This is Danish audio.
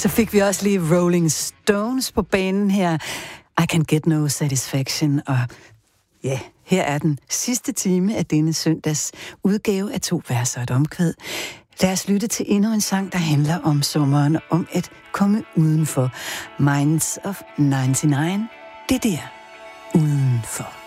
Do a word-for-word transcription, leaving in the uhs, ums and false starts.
Så fik vi også lige Rolling Stones på banen her. I Can Get No Satisfaction. Og ja, her er den sidste time af denne søndags udgave af To Verser og et Omkvæd. Lad os lytte til endnu en sang, der handler om sommeren, om at komme udenfor. Minds of nioghalvfems. Det der udenfor.